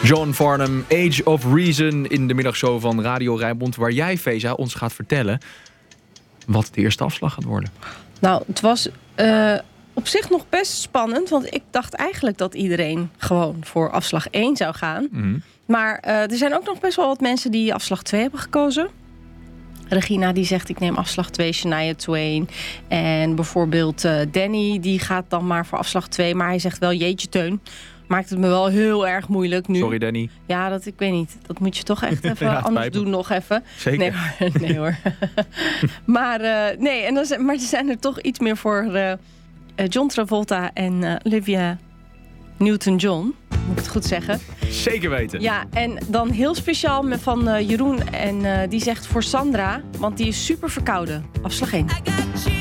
John Farnham, Age of Reason in de middagshow van Radio Rijnmond, waar jij, Feza, ons gaat vertellen wat de eerste afslag gaat worden. Nou, het was op zich nog best spannend, want ik dacht eigenlijk dat iedereen gewoon voor afslag 1 zou gaan. Mm. Maar er zijn ook nog best wel wat mensen die afslag 2 hebben gekozen. Regina die zegt ik neem afslag 2, Shania Twain. En bijvoorbeeld Danny die gaat dan maar voor afslag 2. Maar hij zegt wel jeetje Teun. Maakt het me wel heel erg moeilijk nu. Sorry Danny. Ja, ik weet niet. Dat moet je toch echt even Ja, anders doen nog even. Zeker. Nee hoor. maar er zijn er toch iets meer voor John Travolta en Olivia Newton-John. Moet ik het goed zeggen? Zeker weten. Ja, en dan heel speciaal van Jeroen. En die zegt voor Sandra, want die is super verkouden. Afslag 1.